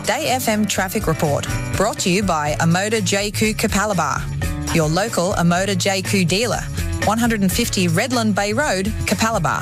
Day FM Traffic Report, brought to you by Amoda JQ Capalaba, your local Amoda JQ dealer, 150 Redland Bay Road, Capalaba.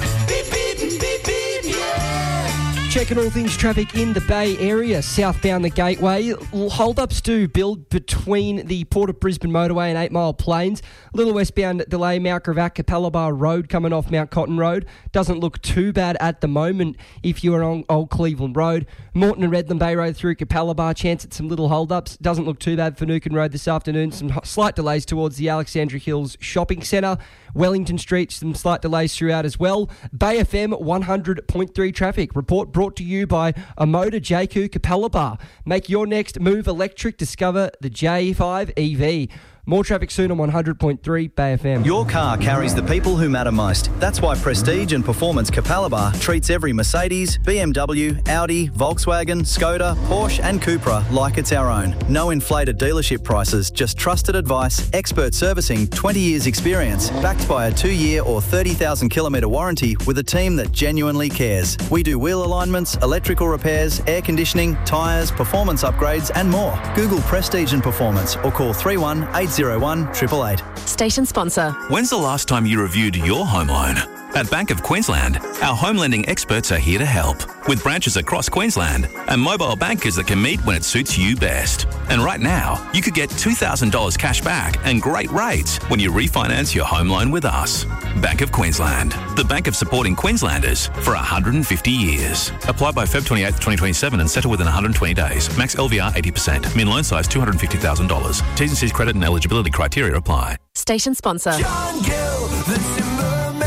Checking all things traffic in the Bay Area, southbound the Gateway. Hold-ups do build between the Port of Brisbane motorway and 8 Mile Plains. Little westbound delay, Mount Gravatt, Capalaba Road coming off Mount Cotton Road. Doesn't look too bad at the moment if you're on Old Cleveland Road. Moreton and Redland Bay Road through Capalaba, chance at some little hold-ups. Doesn't look too bad for Nukin Road this afternoon. Some slight delays towards the Alexandra Hills Shopping Centre. Wellington Street, some slight delays throughout as well. Bay FM 100.3 traffic. Report brought to you by Amoda JQ Capalaba. Make your next move electric. Discover the J5 EV. More traffic soon on 100.3 Bay FM. Your car carries the people who matter most. That's why Prestige and Performance Capalaba treats every Mercedes, BMW, Audi, Volkswagen, Skoda, Porsche and Cupra like it's our own. No inflated dealership prices, just trusted advice, expert servicing, 20 years experience, backed by a 2-year or 30,000 kilometre warranty with a team that genuinely cares. We do wheel alignments, electrical repairs, air conditioning, tyres, performance upgrades and more. Google Prestige and Performance or call 31801 888. Station sponsor. When's the last time you reviewed your home loan? At Bank of Queensland, our home lending experts are here to help, with branches across Queensland and mobile bankers that can meet when it suits you best. And right now, you could get $2,000 cash back and great rates when you refinance your home loan with us. Bank of Queensland, the bank of supporting Queenslanders for 150 years. Apply by Feb 28, 2027 and settle within 120 days. Max LVR 80%. Min loan size $250,000. T's and C's credit and eligibility criteria apply. Station sponsor. John Gill, the Timberman.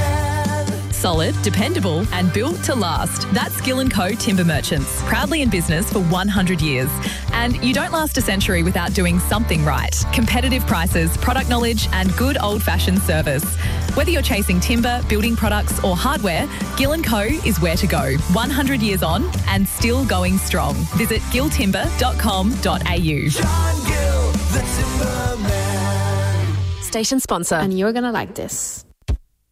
Solid, dependable and built to last. That's Gill & Co Timber Merchants, proudly in business for 100 years. And you don't last a century without doing something right. Competitive prices, product knowledge and good old-fashioned service. Whether you're chasing timber, building products or hardware, Gill & Co is where to go. 100 years on and still going strong. Visit gilltimber.com.au. John Gill, the Timberman. Station sponsor. And you're going to like this.